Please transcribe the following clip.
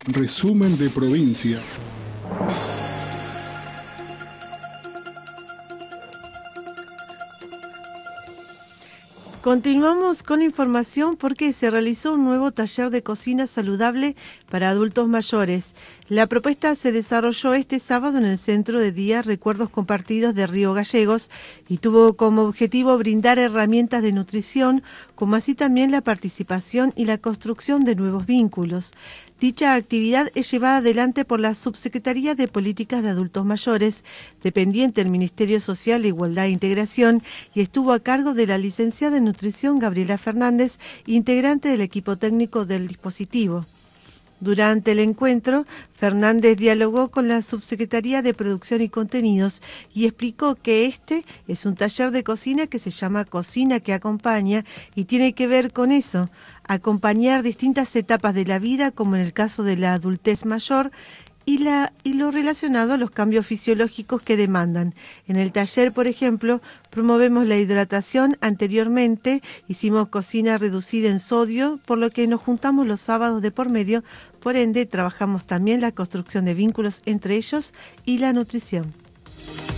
Resumen de provincia. Continuamos con la información porque se realizó un nuevo taller de cocina saludable para adultos mayores. La propuesta se desarrolló este sábado en el Centro de Día Recuerdos Compartidos de Río Gallegos y tuvo como objetivo brindar herramientas de nutrición, como así también la participación y la construcción de nuevos vínculos. Dicha actividad es llevada adelante por la Subsecretaría de Políticas de Adultos Mayores, dependiente del Ministerio Social, Igualdad e Integración, y estuvo a cargo de la licenciada en Nutrición Gabriela Fernández, integrante del equipo técnico del dispositivo. Durante el encuentro, Fernández dialogó con la Subsecretaría de Producción y Contenidos y explicó que este es un taller de cocina que se llama Cocina que Acompaña y tiene que ver con eso, acompañar distintas etapas de la vida, como en el caso de la adultez mayor, y lo relacionado a los cambios fisiológicos que demandan. En el taller, por ejemplo, promovemos la hidratación. Anteriormente hicimos cocina reducida en sodio, por lo que nos juntamos los sábados de por medio. Por ende, trabajamos también la construcción de vínculos entre ellos y la nutrición.